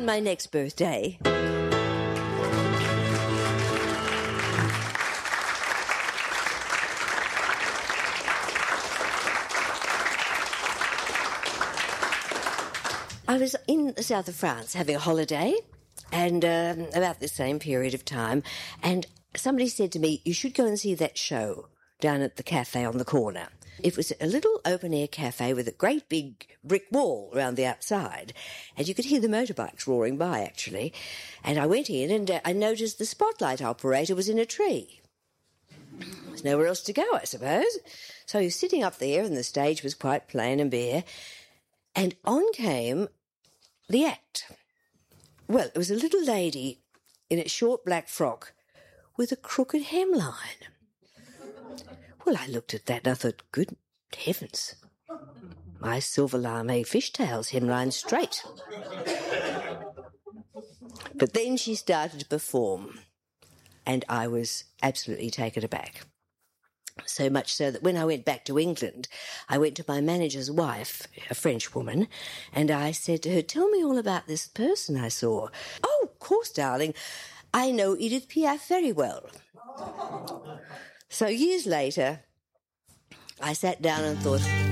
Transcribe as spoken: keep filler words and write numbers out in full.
on my next birthday, I was in the south of France having a holiday, and um, about the same period of time, and somebody said to me, you should go and see that show down at the cafe on the corner. It was a little open-air cafe with a great big brick wall around the outside, and you could hear the motorbikes roaring by, actually. And I went in, and uh, I noticed the spotlight operator was in a tree. There's nowhere else to go, I suppose. So he was sitting up there, and the stage was quite plain and bare, and on came the act. Well, it was a little lady in a short black frock with a crooked hemline. Well, I looked at that and I thought, good heavens, my silver lame fishtail's hemline straight. But then she started to perform, and I was absolutely taken aback. So much so that when I went back to England, I went to my manager's wife, a French woman, and I said to her, tell me all about this person I saw. Oh, of course, darling. I know Edith Piaf very well. So years later, I sat down and thought,